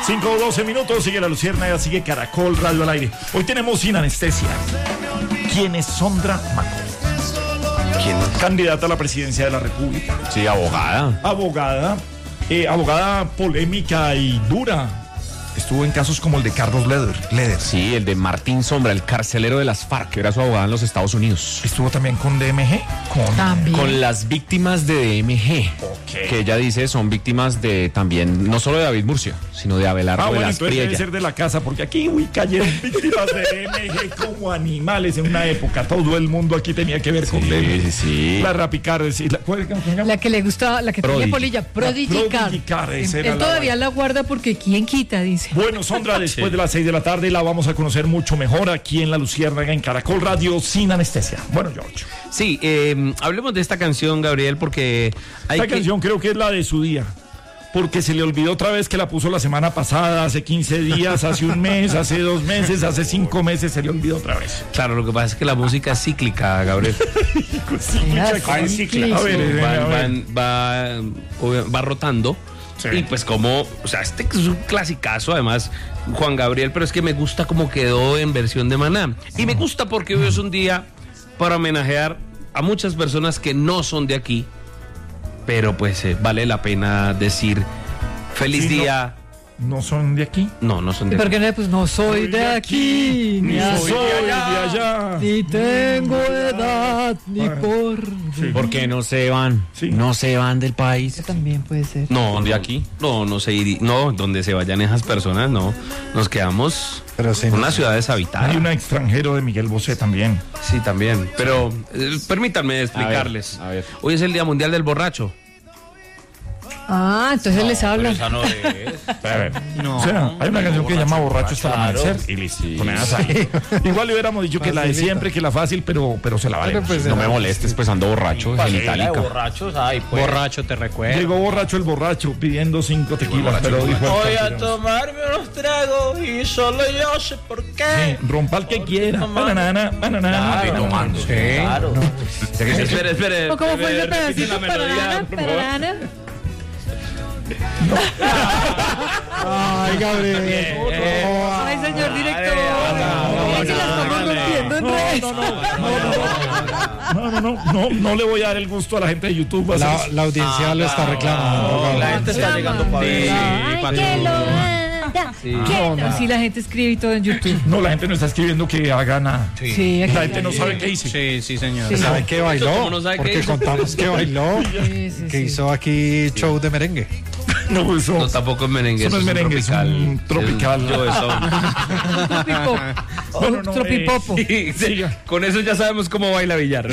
5:12 minutos, sigue La Luciérnaga, sigue Caracol Radio al aire. Hoy tenemos Sin Anestesia. ¿Quién es Sondra Maco? ¿Quién? Candidata a la presidencia de la República. Sí, abogada. Abogada polémica y dura. Estuvo en casos como el de Carlos Leder. Sí, el de Martín Sombra, el carcelero de las FARC, que era su abogada en los Estados Unidos. Estuvo también con DMG. Con las víctimas de DMG. Okay. Que ella dice son víctimas de también, no solo de David Murcia, sino de Abelardo de las entonces debe Priella. ser de la casa, porque aquí cayeron víctimas de DMG como animales en una época. Todo el mundo aquí tenía que ver con DMG. Sí. La Rapicar, la que le gustaba, la que tenía polilla, Prodigy Car. Él todavía la guarda porque ¿quién quita? Dice. Bueno, Sondra, después de las 6 de la tarde la vamos a conocer mucho mejor aquí en La Luciérnaga, en Caracol Radio, Sin Anestesia. Bueno, George. Sí, hablemos de esta canción, Gabriel, porque esta canción creo que es la de su día, porque se le olvidó otra vez que la puso la semana pasada, hace 15 días, hace un mes, hace 2 meses, hace 5 meses, se le olvidó otra vez. Claro, lo que pasa es que la música es cíclica, Gabriel. Va rotando. Sí. Y pues este es un clasicazo, además, Juan Gabriel, pero es que me gusta cómo quedó en versión de Maná. Y me gusta porque hoy es un día para homenajear a muchas personas que no son de aquí, pero pues vale la pena decir feliz día. ¿No son de aquí? No son de aquí. ¿Por qué no? Pues no soy de aquí, ni soy de allá, ni tengo edad, ni por... Sí. ¿Por qué no se van? Sí. No se van del país. Eso también puede ser. No, de aquí. No se iría. No, donde se vayan esas personas, no. Nos quedamos en una ciudad deshabitada. Hay un extranjero de Miguel Bosé también. Sí, también. Pero permítanme explicarles. A ver. Hoy es el Día Mundial del Borracho. Entonces les habla. Esa no es. A ver, o sea, hay una canción que se llama Borracho hasta el amanecer y listo. Igual le hubiéramos dicho que la de siempre, que la fácil, pero se la vale. Pues, no me molestes, pues ando borracho, genitálica. Borrachos, pues. Borracho, te recuerdo. Llegó borracho el borracho pidiendo 5 tequilas, pero dijo: voy a tomarme unos tragos y solo yo sé por qué. Rompa el que quiera. Banana. Tomando. Sí. Claro. Espere. ¿Cómo fue ese pedacito? Banana. Ay, Gabriel. Ay, señor director. Mira que la estamos rompiendo en redes. No le voy a dar el gusto a la gente de YouTube. La audiencia lo está reclamando. La gente está llegando para ver. Sí, la gente escribe y todo en YouTube. No, la gente no está escribiendo que haga nada. Sí, la gente no sabe qué hice. Sí, señor. Sí. ¿Sabe qué bailó? Porque contamos que bailó, que hizo aquí show de merengue. No, eso no, tampoco es merengue. Eso no es merengue, es un tropical. Tropipopo. Sí. Con eso ya sabemos cómo baila Villar.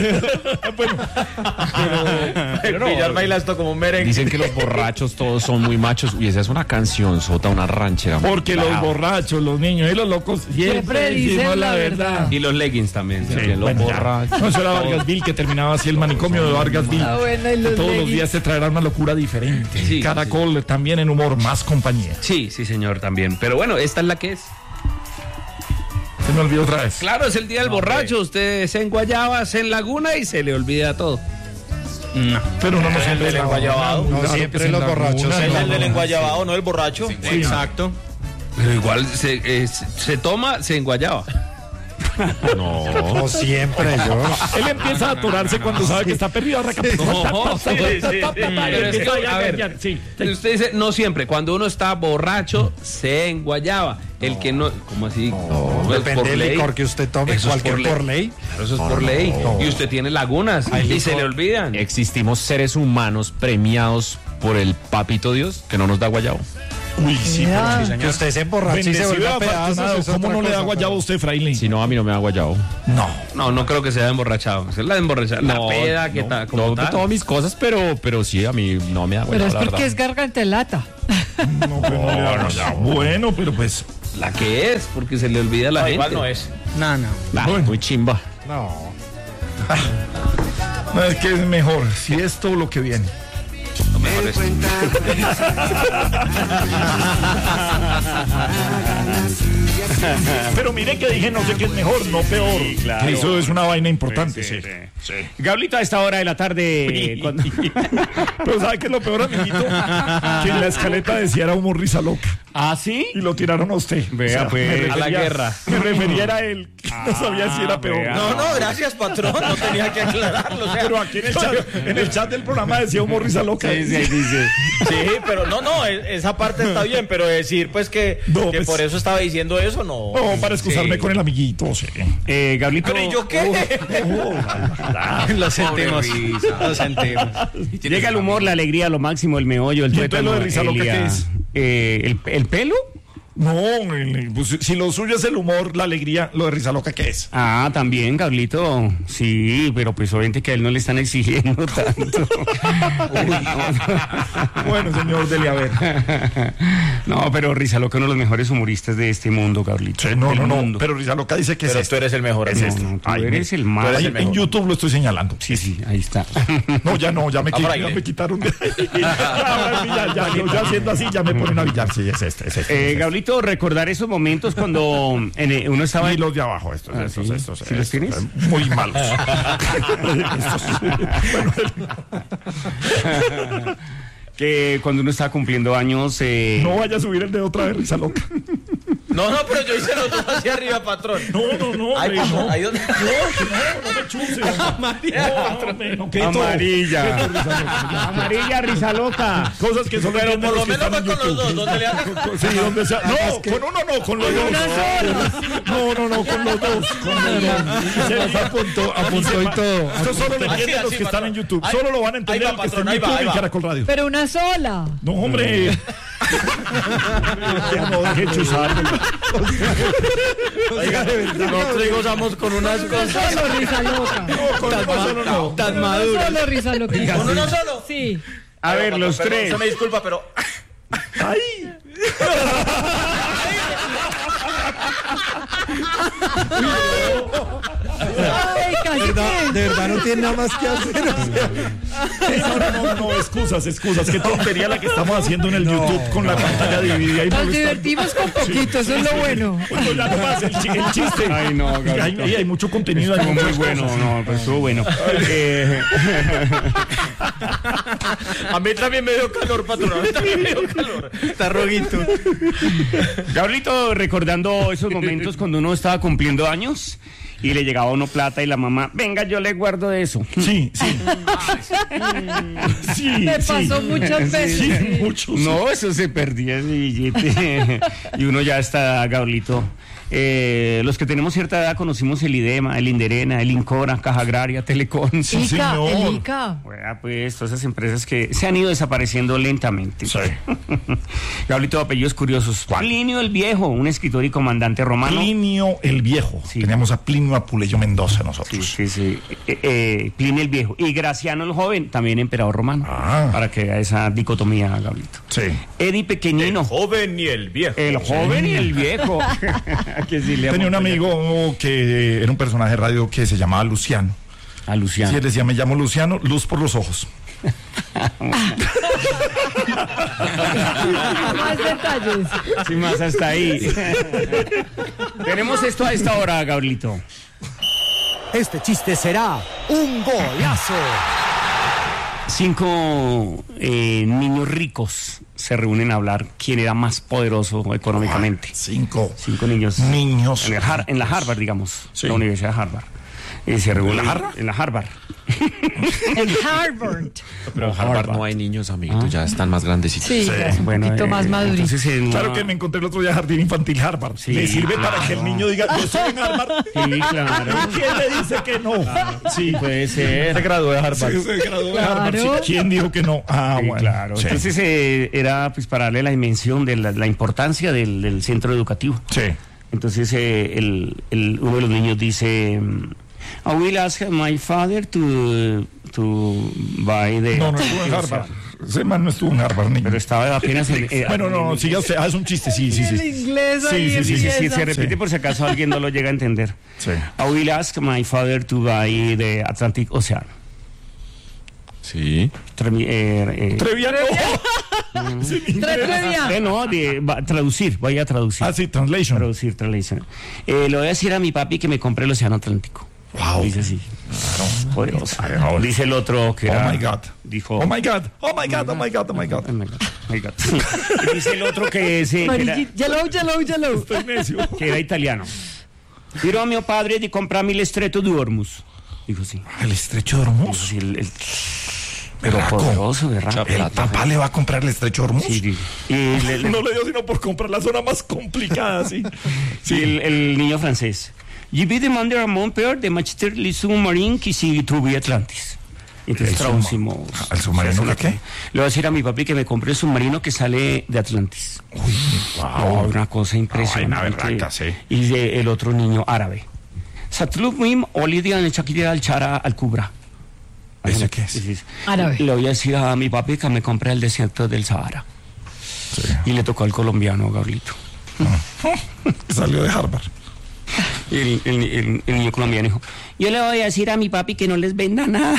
Pero Villar baila esto como un merengue. Dicen que los borrachos todos son muy machos. Uy, esa es una canción sota, una ranchera. Porque los borrachos, los niños y los locos siempre dicen la verdad. Y los leggings también. Los borrachos. No, eso era Vargasville, que terminaba así el manicomio de Vargasville. Todos los días se traerá una locura diferente. Sí, Caracol también en humor, más compañía. Sí, señor, también. Pero bueno, esta es la que es. Se me olvidó otra vez. Claro, es el día del borracho. Usted se enguayaba, se enlaguna y se le olvida todo. No, pero no siempre el enguayabado. No siempre los borrachos. Es el del enguayabado, no el borracho. Sí, exacto. Pero igual se toma, se enguayaba. No siempre, yo. Él empieza a atorarse cuando sabe que está perdido. Pero es que, a ver, usted dice, no siempre. Cuando uno está borracho, se enguayaba. El que no, ¿cómo así? Depende del licor que usted tome, cualquier por ley. Claro, eso es por ley. Y usted tiene lagunas y se le olvidan. Existimos seres humanos premiados por el papito Dios que no nos da guayabo. Uy, sí, pero que usted se emborrache y se vuelva a pedazos. ¿Cómo no le da guayabo a usted, fraile? Si no, a mí no me da guayabo. No creo que sea emborrachado. Es la emborrachada. La peda que está como tal. Todas mis cosas, pero sí, a mí no me da guayabo. Pero es porque es garganta de lata. No, pero no le da guayabo. Bueno, pero pues. La que es, porque se le olvida a la gente. Igual no es. No. Muy chimba. No, es que es mejor. Si esto o lo que viene. Mejor resto. Pero mire que dije no sé qué es mejor, no peor. Sí, claro. Eso es una vaina importante, sí. Gablito, a esta hora de la tarde. Pero ¿sabe qué es lo peor, amiguito? Que en la escaleta decía era humor risa loca. ¿Ah, sí? Y lo tiraron a usted. Vea, pues, a la guerra. Me refería a él. No sabía si era peor. vea. No, gracias, patrón. No tenía que aclararlo. O sea, Pero aquí en el chat del programa decía humor risa loca. Sí, ahí dice. sí, pero no, esa parte está bien, pero decir pues que Pues, por eso estaba diciendo eso, no. No, para excusarme con el amiguito, sí. Gablito. Pero ¿y yo qué? Lo sentimos. Lo sentimos. Llega el humor, la alegría, lo máximo, el meollo, el ¿Y entonces tuétano, lo de risa loca qué es? ¿El pelo? No, pues, si lo suyo es el humor, la alegría, lo de risa loca, ¿qué es? Ah, también, Gablito. Sí, pero pues obviamente que a él no le están exigiendo tanto. Bueno, señor Delia, a ver. No, pero Risa Loca, uno de los mejores humoristas de este mundo, Gablito. No, Del no, mundo. Pero Risa Loca dice que Pero es tú eres el mejor. Es este. No, tú Ay, eres el tú más. eres Ahí el mejor. en YouTube lo estoy señalando. Sí, ahí está. No, ya no, ya me quitaron. Ya haciendo así, ya me ponen a billar. Sí, es este. Gablito, recordar esos momentos cuando uno estaba Y los de abajo, estos. ¿Sí los tienes? Muy malos. que cuando uno estaba cumpliendo años. No vaya a subir el dedo otra vez, Risa Loca. No, pero yo hice los dos hacia arriba, patrón. No, Ay, hombre, patrón, no. ahí donde... No me chuse. Amarilla. Amarilla, Risa Loca. Cosas que solo Pero por lo menos fue fue con los dos, donde le hagas... Sí, donde sea. No, con uno no, con los dos. No, con los dos. Se apuntó y todo. Esto solo lo entienden los que están en YouTube. Solo lo van a entender los que están en YouTube y Caracol Radio. Pero una sola. No, hombre. Qué chuzado. Oiga, nosotros gozamos con unas cosas. Solo Risa Loca. Con uno solo no. Tan maduras. Solo Risa Loca. ¿Con uno solo? Sí. A ver, los Perdón, tres. se me disculpa, pero... ¡Ay! Ay, casi que. De verdad no tiene nada más que hacer. No, excusas. Qué tontería la que estamos haciendo en el YouTube con la pantalla dividida. Y Nos divertimos con poquito, eso es lo bueno. Bueno, ya no más, el chiste. Ay, no, Gablito. Hay mucho contenido. Estuvo muy bueno, no, pues estuvo bueno. A mí también me dio calor, patrón. A mí también me dio calor. Está roguito. Gablito, recordando esos momentos cuando uno estaba cumpliendo años y le llegaba a uno plata y la mamá, venga, yo le guardo de eso. Sí. Me pasó muchas veces. Sí, muchos. No, eso se perdía ese billete. Y uno ya está, Gablito. Los que tenemos cierta edad conocimos el IDEMA, el Inderena, el Incora, Caja Agraria, Telecom. Sí, Ica, señor. el Ica. Bueno, pues todas esas empresas que se han ido desapareciendo lentamente. Sí. Gablito, apellidos curiosos. Plinio el Viejo, un escritor y comandante romano. Plinio el Viejo. Sí. Teníamos a Plinio Apuleyo Mendoza nosotros. Sí. Plinio el Viejo. Y Graciano el Joven, también emperador romano. Ah. Para que vea esa dicotomía, Gablito. Sí. Eddie Pequeñino. Joven y el viejo. El joven y el viejo. Que sí le Tenía un amo, amigo que era un personaje de radio que se llamaba Luciano. A Luciano. Sí, él decía, me llamo Luciano, luz por los ojos. Más detalles. Sin más hasta ahí. Tenemos esto a esta hora, Gablito. Este chiste será un golazo. 5 niños ricos se reúnen a hablar quién era más poderoso económicamente. 5 niños. niños. En la Harvard, digamos. Sí. La Universidad de Harvard. Se reúnen. ¿En la Harvard? En la Harvard. En Harvard. Pero en Harvard no hay niños, amiguitos, ya están más grandecitos. Sí, ya es un poquito más madurito. Entonces, Claro que me encontré el otro día Jardín Infantil Harvard. Sí. Le sirve para que el niño diga, yo estoy en Harvard. Sí, claro. ¿Quién le dice que no? Sí, puede ser. Se graduó de Harvard. Sí, se graduó de Harvard. Claro. Sí. ¿Quién dijo que no? Ah, Sí, bueno. claro. Sí. Entonces era pues para darle la dimensión de la importancia del centro educativo. Sí. Entonces uno de los niños dice, I will ask my father to buy the... No estuvo en Harvard. Ese man no estuvo en Harvard, niño. Pero estaba apenas en... Bueno, no, siga usted. Ah, es un chiste, sí. El inglés ahí Sí, empieza. Sí, se repite Sí. por si acaso alguien no lo llega a entender. Sí. I will ask my father to buy the Atlantic Ocean. Sí. Treviano. Traducir, voy a traducir. Ah, sí, translation. Translation. Le voy a decir a mi papi que me compré el Océano Atlántico. Wow. Dice así. Claro. Poderoso. Dice el otro que Oh my God. Dijo. Oh my God. Oh my God. Oh my God. Oh my God. Oh my God. Oh my God. Dice el otro que Ya lo. Que era italiano. Dirò a mio padre di comprarmi il Stretto di Hormuz. Dijo sí. El estrecho de Hormuz. Sí, pero poderoso, ¿verdad? El papá le va a comprar el estrecho de Hormuz. Sí. Y no le dio sino por comprar la zona más complicada, sí. Sí, el niño francés. Je vais demander à mon père de m'acheter le sous-marin qui se trouve Atlantis. Entonces traducimos. ¿Al submarino qué? Le voy a decir a mi papi que me compré el submarino que sale de Atlantis. Uy, wow. Una cosa impresionante. Sí. Y el otro niño árabe. Satlub Mim Olidia en Shakira al Chara al Kubra. ¿Ese qué es? Árabe. Le voy a decir a mi papi que me compré el desierto del Sahara. Sí. Y le tocó al colombiano, Gabrielito. Salió de Harvard. Y el niño colombiano dijo: yo le voy a decir a mi papi que no les venda nada.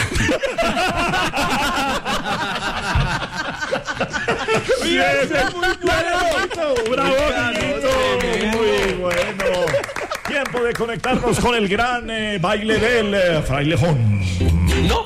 Bien, muy bueno. Bravo, muy bueno. Tiempo de conectarnos con el gran baile del frailejón. No.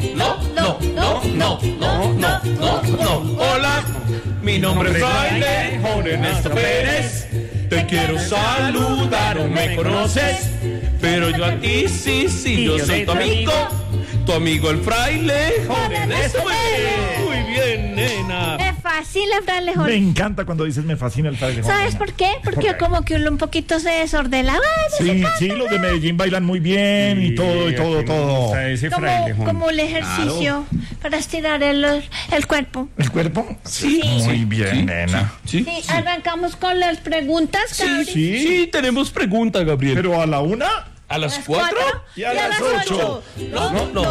Hola, mi nombre es Frailejón Ernesto Pérez. Te quiero saludar, no me conoces, pero yo a ti sí, yo soy tu amigo el Frailejón Ernesto Pérez. Muy bien, nena. Me fascina el frailejón. Me encanta cuando dices me fascina el frailejón. ¿Sabes por qué? Porque como que un poquito se desordena. Sí, los de Medellín bailan muy bien y todo. Como un ejercicio para estirar el cuerpo. ¿El cuerpo? Sí. Muy bien, nena. Sí, arrancamos con las preguntas, Gabriel. Sí, tenemos preguntas, Gabriel. Pero a la 1, a las 4 y a las 8. No.